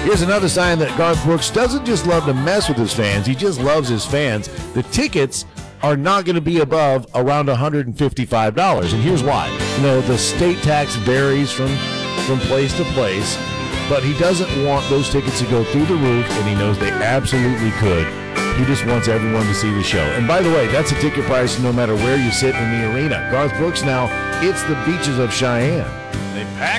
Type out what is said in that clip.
Here's another sign that Garth Brooks doesn't just love to mess with his fans, he just loves his fans. The tickets are not going to be above around $155. And here's why. The state tax varies from place to place, but he doesn't want those tickets to go through the roof, and he knows they absolutely could. He just wants everyone to see the show. And by the way, that's a ticket price no matter where you sit in the arena. Garth Brooks now, it's the beaches of Cheyenne. They pack